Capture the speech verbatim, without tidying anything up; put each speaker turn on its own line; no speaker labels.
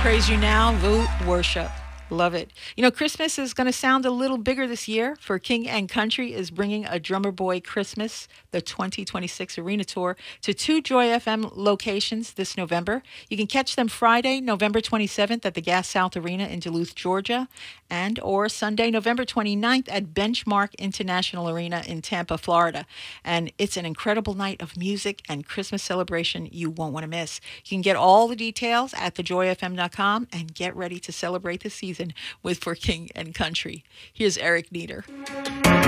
Praise You Now, Vote Worship. Love it. You know, Christmas is going to sound a little bigger this year, for King and Country is bringing a Drummer Boy Christmas, the twenty twenty-six Arena Tour, to two Joy F M locations this November. You can catch them Friday, November twenty-seventh at the Gas South Arena in Duluth, Georgia, and or Sunday, November twenty-ninth at Benchmark International Arena in Tampa, Florida. And it's an incredible night of music and Christmas celebration you won't want to miss. You can get all the details at the joy f m dot com and get ready to celebrate the season with For King and Country. Here's Eric Nieder.